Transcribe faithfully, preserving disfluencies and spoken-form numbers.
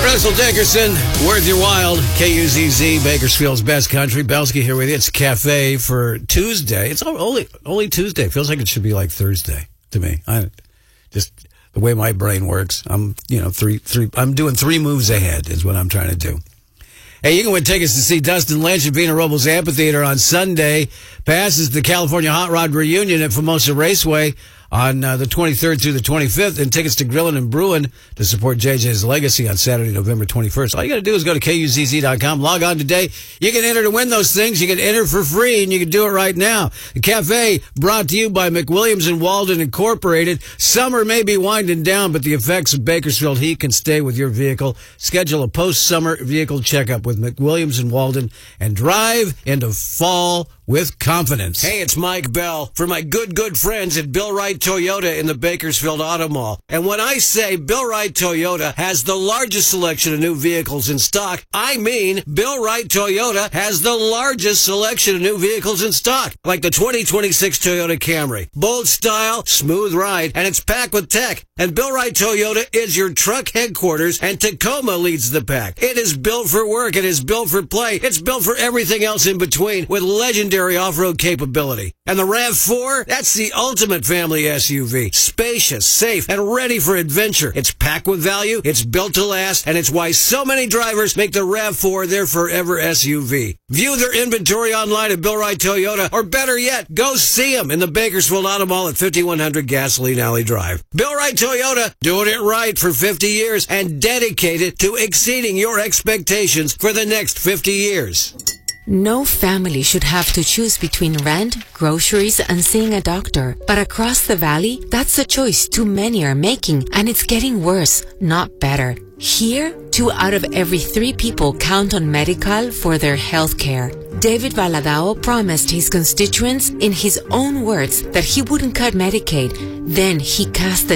Russell Dickerson, worth your while. K U Z Z, Bakersfield's best country. Belsky here with you. It's Cafe for Tuesday. It's only only Tuesday. Feels like it should be like Thursday to me. I just the way my brain works. I'm you know three three. I'm doing three moves ahead is what I'm trying to do. Hey, you can win tickets to see Dustin Lynch at Vina Robles Amphitheater on Sunday. Passes the California Hot Rod Reunion at Famosa Raceway on uh, the twenty-third through the twenty-fifth, and tickets to Grillin' and Brewin' to support J J's legacy on Saturday, November twenty-first. All you got to do is go to K U Z Z dot com, log on today. You can enter to win those things. You can enter for free, and you can do it right now. The cafe brought to you by McWilliams and Walden Incorporated. Summer may be winding down, but the effects of Bakersfield heat can stay with your vehicle. Schedule a post-summer vehicle checkup with McWilliams and Walden and drive into fall with confidence. Hey, it's Mike Bell for my good, good friends at Bill Wright Toyota in the Bakersfield Auto Mall. And when I say Bill Wright Toyota has the largest selection of new vehicles in stock, I mean Bill Wright Toyota has the largest selection of new vehicles in stock. Like the twenty twenty-six Toyota Camry. Bold style, smooth ride, and it's packed with tech. And Bill Wright Toyota is your truck headquarters, and Tacoma leads the pack. It is built for work. It is built for play. It's built for everything else in between with legendary off-road capability. And the RAV four, that's the ultimate family S U V. Spacious, safe, and ready for adventure. It's packed with value, it's built to last, and it's why so many drivers make the RAV four their forever S U V. View their inventory online at Bill Wright Toyota, or better yet, go see them in the Bakersfield Auto Mall at fifty-one hundred Gasoline Alley Drive. Bill Wright Toyota, doing it right for fifty years and dedicated to exceeding your expectations for the next fifty years. No family should have to choose between rent, groceries, and seeing a doctor. But across the valley, that's a choice too many are making, and it's getting worse, not better. Here, two out of every three people count on Medi-Cal for their health care. David Valadao promised his constituents, in his own words, that he wouldn't cut Medicaid. Then he cast the